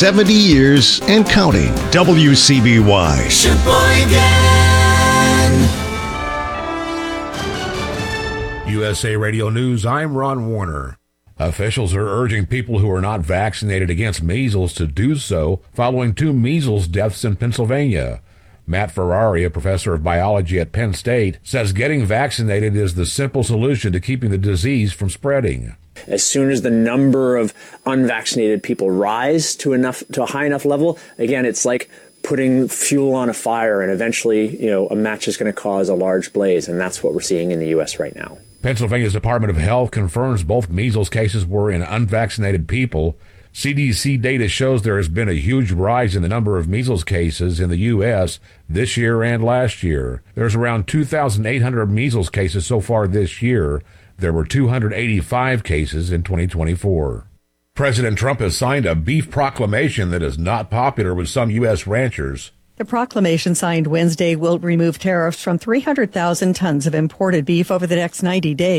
70 years and counting. WCBY. USA Radio News, I'm Ron Warner. Officials are urging people who are not vaccinated against measles to do so following 2 measles deaths in Pennsylvania. Matt Ferrari, a professor of biology at Penn State, says getting vaccinated is the simple solution to keeping the disease from spreading. As soon as the number of unvaccinated people rise to a high enough level, again, it's like putting fuel on a fire, and eventually, a match is going to cause a large blaze, and that's what we're seeing in the U.S. right now. Pennsylvania's Department of Health confirms both measles cases were in unvaccinated people. CDC data shows there has been a huge rise in the number of measles cases in the U.S. this year and last year. There's around 2,800 measles cases so far this year. There were 285 cases in 2024. President Trump has signed a beef proclamation that is not popular with some U.S. ranchers. The proclamation signed Wednesday will remove tariffs from 300,000 tons of imported beef over the next 90 days.